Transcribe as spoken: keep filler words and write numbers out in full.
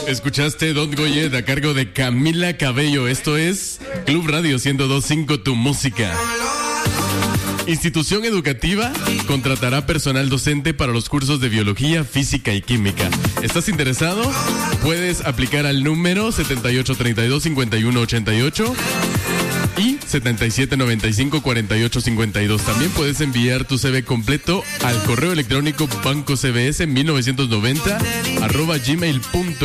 Escuchaste Don't Go Yet a cargo de Camila Cabello. Esto es Club Radio ciento dos punto cinco, tu música. Institución educativa contratará personal docente para los cursos de biología, física y química. ¿Estás interesado? Puedes aplicar al número setenta y ocho treinta y dos cincuenta y uno ochenta y ocho y setenta y siete noventa y cinco cuarenta y ocho cincuenta y dos. También puedes enviar tu C V completo al correo electrónico bancocbs mil novecientos noventa arroba gmail punto com.